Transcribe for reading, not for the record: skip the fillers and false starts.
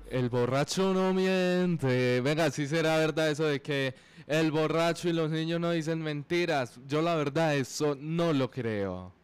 El borracho no miente. Venga, sí será verdad eso de que el borracho y los niños no dicen mentiras. Yo la verdad eso no lo creo.